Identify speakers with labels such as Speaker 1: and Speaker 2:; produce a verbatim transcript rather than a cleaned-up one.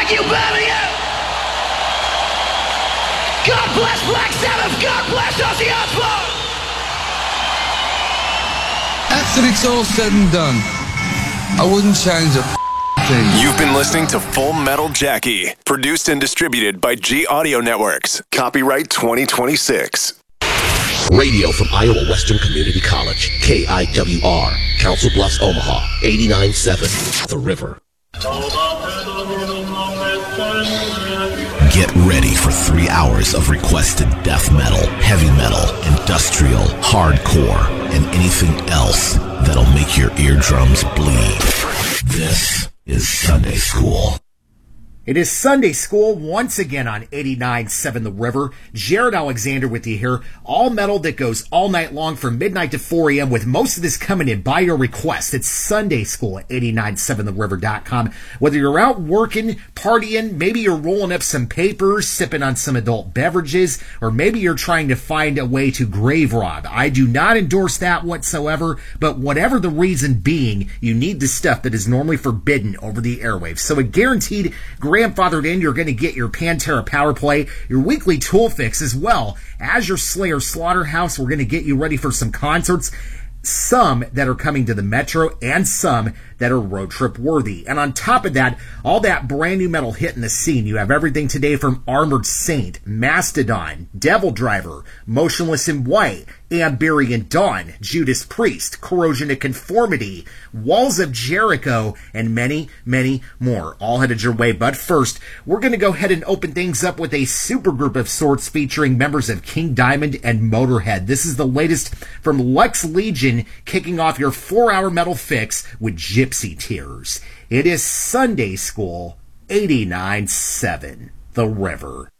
Speaker 1: Thank you, Birmingham! God bless Black Sabbath! God bless Ozzy Osbourne!
Speaker 2: After it's all said and done, I wouldn't change a thing.
Speaker 3: You've been listening to Full Metal Jackie, produced and distributed by G Audio Networks. Copyright twenty twenty-six.
Speaker 4: Radio from Iowa Western Community College, K I W R, Council Bluffs, Omaha, eighty-nine point seven, The River. Get ready for three hours of requested death metal, heavy metal, industrial, hardcore, and anything else that'll make your eardrums bleed. This is Sunday School.
Speaker 5: It is Sunday School once again on eighty-nine point seven The River. Jared Alexander with you here. All metal that goes all night long from midnight to four a.m. with most of this coming in by your request. It's Sunday School at eighty-nine point seven the river dot com. Whether you're out working, partying, maybe you're rolling up some papers, sipping on some adult beverages, or maybe you're trying to find a way to grave rob. I do not endorse that whatsoever, but whatever the reason being, you need the stuff that is normally forbidden over the airwaves. So a guaranteed grandfathered in, you're going to get your Pantera Power Play, your weekly Tool Fix, as well as your Slayer Slaughterhouse. We're going to get you ready for some concerts, some that are coming to the Metro and some that are road trip worthy. And on top of that, all that brand new metal hitting the scene. You have everything today from Armored Saint, Mastodon, Devil Driver, Motionless in White, Amberian Dawn, Judas Priest, Corrosion of Conformity, Walls of Jericho, and many, many more. All headed your way. But first, we're going to go ahead and open things up with a supergroup of sorts featuring members of King Diamond and Motorhead. This is the latest from Lex Legion, kicking off your four-hour metal fix with Gypsy Tears. It is Sunday School, eighty-nine point seven The River.